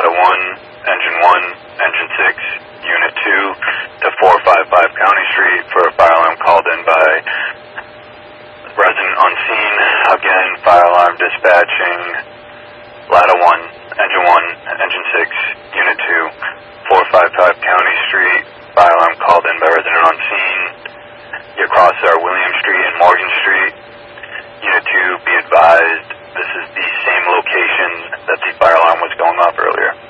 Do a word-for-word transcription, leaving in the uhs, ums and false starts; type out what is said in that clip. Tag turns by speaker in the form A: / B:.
A: Ladder one, Engine one, Engine six, Unit two to four five five County Street for a fire alarm called in by resident on scene. Again, fire alarm dispatching, Ladder one, Engine one, Engine six, Unit two, four five five County Street, fire alarm called in by resident on scene. You cross our William Street and Morgan Street. Unit two, be advised, this is the same location that the fire alarm was going off earlier.